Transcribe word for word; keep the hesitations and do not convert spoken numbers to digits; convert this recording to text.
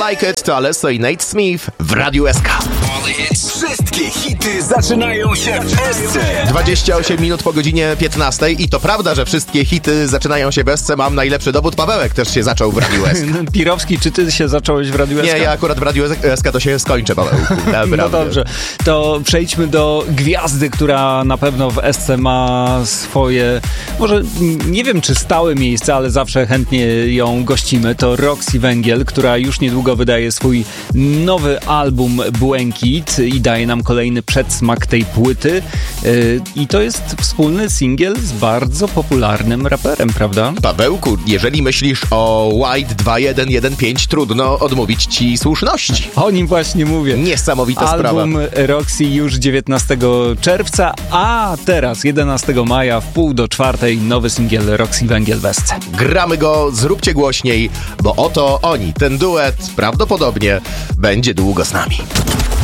Like It to Alesso i Nate Smith w Radiu S K. Wszystkie hity zaczynają się w S C. dwadzieścia osiem minut po godzinie piętnastej i to prawda, że wszystkie hity zaczynają się w S C. Mam najlepszy dowód. Pawełek też się zaczął w Radiu S K. Pirowski, czy ty się zacząłeś w Radiu S K? Nie, ja akurat w Radiu S K to się skończę, Pawełku. No dobrze, to przejdźmy do gwiazdy, która na pewno w S C ma swoje, może nie wiem czy stałe miejsce, ale zawsze chętnie ją gościmy. To Roxy Węgiel, która już niedługo wydaje swój nowy album Błękit i daje nam kolejny przedsmak tej płyty. Yy, I to jest wspólny singiel z bardzo popularnym raperem, prawda? Pawełku, jeżeli myślisz o White dwa jeden jeden pięć, trudno odmówić ci słuszności. O nim właśnie mówię. Niesamowita sprawa. Album Roxy już dziewiętnastego czerwca, a teraz jedenastego maja w pół do czwartej nowy singiel Roxy Węgiel w S C. Gramy go, zróbcie głośniej, bo oto oni, ten duet prawdopodobnie będzie długo z nami.